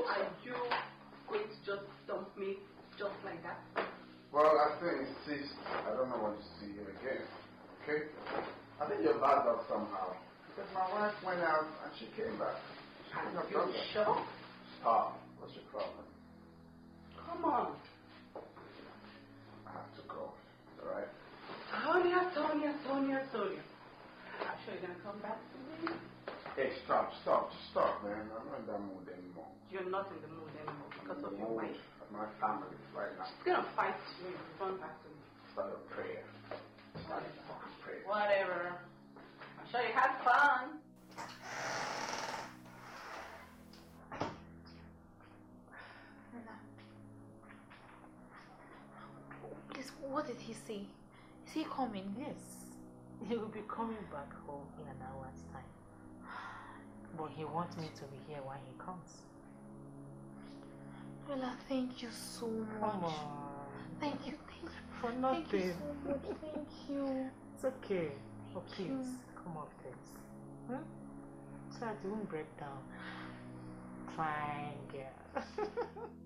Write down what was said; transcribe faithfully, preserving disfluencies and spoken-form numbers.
are you going to just dump me just like that? Well, I think sis, I don't know what to see you again. Okay? I think you're bad up somehow. Because my wife went out and she came back. Are you sure? Stop. What's your problem? Come on. I have to go. Alright? Sonia, Sonia, Sonia, Sonia. I'm sure you're gonna come back to me. Hey, stop, stop, stop, man. I'm not in that mood anymore. You're not in the mood anymore because of your wife. My family right now. She's gonna fight you and come back to me. Start a prayer. Start a fucking prayer. Whatever. I'm sure you had fun. Please, what did he say? Is he coming? Yes. He will be coming back home in an hour's time. But he wants me to be here when he comes. Rilla, thank you so much. Come on. Thank you, thank you. For nothing. Thank you so much, thank you. It's okay. Thank Oh, please, you. come up, please. Hmm? So that you won't break down. Fine, girl.